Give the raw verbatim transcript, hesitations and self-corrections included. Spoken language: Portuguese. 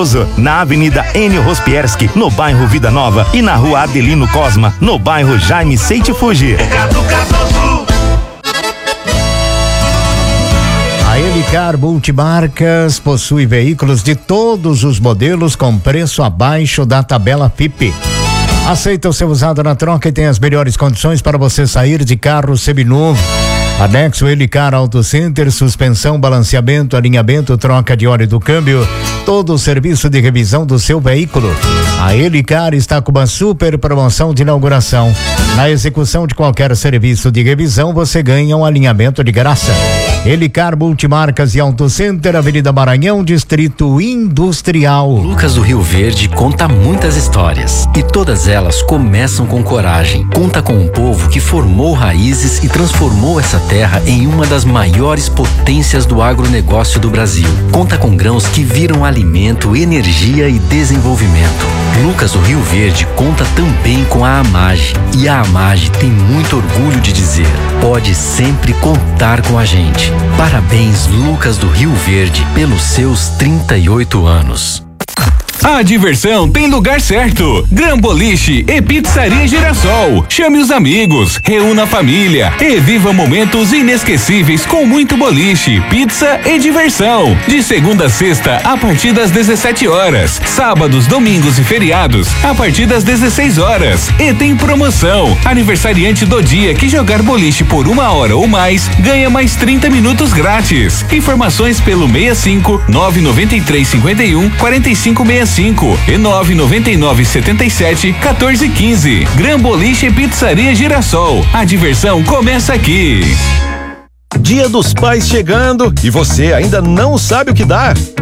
Na Avenida Enio Rospierski, no bairro Vida Nova, e na Rua Adelino Cosma, no bairro Jaime Seite Fuji. A Helicar Multimarcas possui veículos de todos os modelos com preço abaixo da tabela F I P. Aceita o seu usado na troca e tem as melhores condições para você sair de carro seminovo. Anexo Helicar Auto Center, suspensão, balanceamento, alinhamento, troca de óleo do câmbio, todo o serviço de revisão do seu veículo. A Helicar está com uma super promoção de inauguração. Na execução de qualquer serviço de revisão, você ganha um alinhamento de graça. Helicar Multimarcas e Auto Center, Avenida Maranhão, Distrito Industrial. Lucas do Rio Verde conta muitas histórias e todas elas começam com coragem. Conta com um povo que formou raízes e transformou essa terra em uma das maiores potências do agronegócio do Brasil. Conta com grãos que viram alimento, energia e desenvolvimento. Lucas do Rio Verde conta também com a AMAGE, e a AMAGE tem muito orgulho de dizer: pode sempre contar com a gente. Parabéns, Lucas do Rio Verde, pelos seus trinta e oito anos. A diversão tem lugar certo. Gran Boliche e Pizzaria Girassol. Chame os amigos, reúna a família e viva momentos inesquecíveis com muito boliche, pizza e diversão. De segunda a sexta, a partir das dezessete horas. Sábados, domingos e feriados, a partir das dezesseis horas. E tem promoção. Aniversariante do dia que jogar boliche por uma hora ou mais, ganha mais trinta minutos grátis. Informações pelo seis cinco nove nove três cinco um quatro cinco seis cinco e nove nove nove sete sete um quatro um cinco. Gran Boliche e Pizzaria Girassol. A diversão começa aqui. Dia dos Pais chegando e você ainda não sabe o que dar?